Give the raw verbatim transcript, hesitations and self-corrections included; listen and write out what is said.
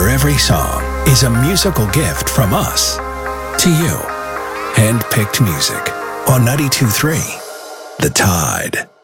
where every song is a musical gift from us to you. Hand-picked music on ninety-two point three The Tide.